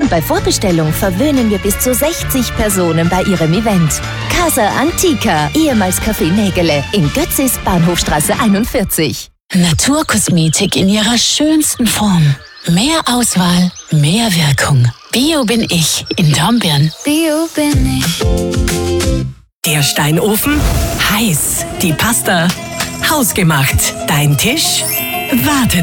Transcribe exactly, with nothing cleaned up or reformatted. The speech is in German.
Und bei Vorbestellung verwöhnen wir bis zu sechzig Personen bei Ihrem Event. Casa Antica, ehemals Café Nägele, in Götzis, Bahnhofstraße einundvierzig. Naturkosmetik in ihrer schönsten Form. Mehr Auswahl, mehr Wirkung. Bio bin ich in Dornbirn. Bio bin ich. Der Steinofen, heiß. Die Pasta, hausgemacht. Dein Tisch wartet